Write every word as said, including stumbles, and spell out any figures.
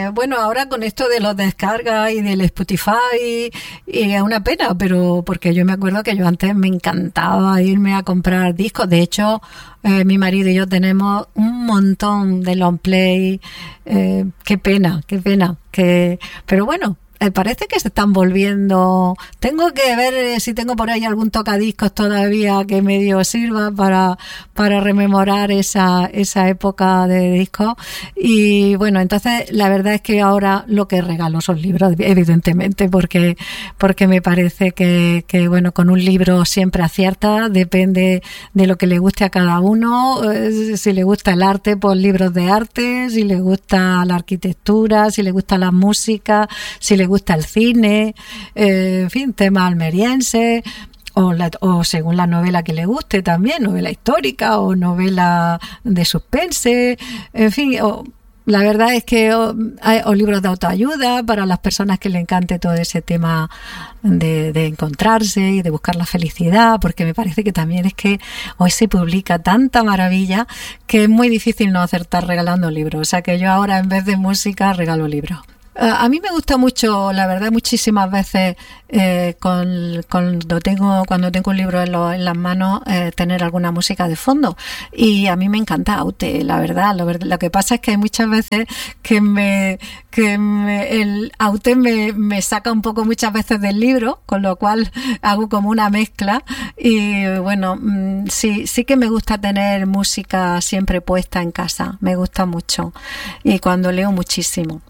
bueno, ahora con esto de los descargas y del Spotify, y es una pena, pero porque yo me acuerdo que yo antes me encantaba irme a comprar discos. De hecho, eh, mi marido y yo tenemos un montón de long play. Eh, qué pena, qué pena. Que, pero bueno. Eh, parece que se están volviendo. Tengo que ver eh, si tengo por ahí algún tocadiscos todavía que medio sirva para, para rememorar esa, esa época de discos. Y bueno, entonces la verdad es que ahora lo que regalo son libros, evidentemente, porque, porque me parece que, que bueno, con un libro siempre acierta, depende de lo que le guste a cada uno. Eh, si le gusta el arte, pues libros de arte, si le gusta la arquitectura, si le gusta la música, si le gusta el cine, eh, en fin, tema almeriense, o, la, o según la novela que le guste también, novela histórica o novela de suspense, en fin, o, la verdad es que o, hay, o libros de autoayuda para las personas que le encante todo ese tema de, de encontrarse y de buscar la felicidad, porque me parece que también es que hoy se publica tanta maravilla que es muy difícil no acertar regalando libros. O sea que yo ahora en vez de música regalo libros. A mí me gusta mucho, la verdad, muchísimas veces eh, con, cuando tengo cuando tengo un libro en, lo, en las manos eh, tener alguna música de fondo, y a mí me encanta Aute, la verdad. Lo, lo que pasa es que hay muchas veces que me que me, el Aute me, me saca un poco muchas veces del libro, con lo cual hago como una mezcla. Y bueno, sí sí que me gusta tener música siempre puesta en casa, me gusta mucho, y cuando leo muchísimo.